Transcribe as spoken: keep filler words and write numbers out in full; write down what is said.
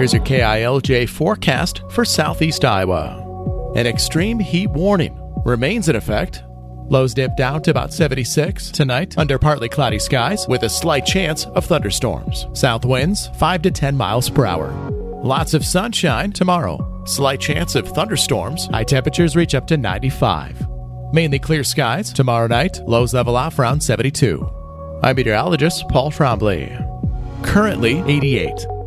Here's your K I L J forecast for southeast Iowa. An extreme heat warning remains in effect. Lows dip down to about seventy-six tonight under partly cloudy skies with a slight chance of thunderstorms. South winds five to ten miles per hour. Lots of sunshine tomorrow. Slight chance of thunderstorms. High temperatures reach up to ninety-five. Mainly clear skies tomorrow night. Lows level off around seventy-two. I'm meteorologist Paul Trombley. Currently eighty-eight.